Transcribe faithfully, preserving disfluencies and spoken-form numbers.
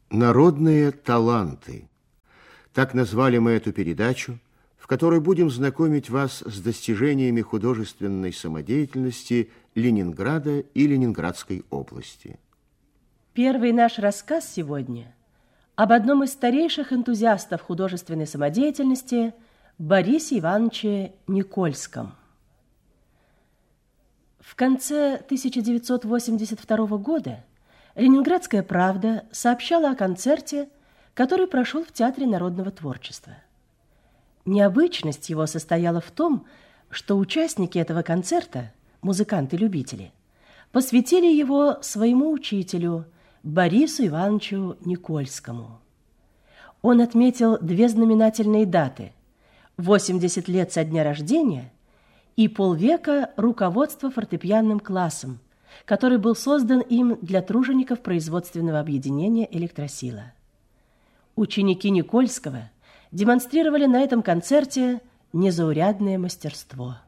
Народные таланты. Так назвали мы эту передачу, в которой будем знакомить вас с достижениями художественной самодеятельности Ленинграда и Ленинградской области. Первый наш рассказ сегодня об одном из старейших энтузиастов художественной самодеятельности Борисе Ивановиче Никольском. В конце тысяча девятьсот восемьдесят второго года «Ленинградская правда» сообщала о концерте, который прошел в Театре народного творчества. Необычность его состояла в том, что участники этого концерта, музыканты-любители, посвятили его своему учителю Борису Ивановичу Никольскому. Он отметил две знаменательные даты – восемьдесят лет со дня рождения и полвека руководства фортепианным классом, который был создан им для тружеников производственного объединения «Электросила». Ученики Никольского демонстрировали на этом концерте незаурядное мастерство.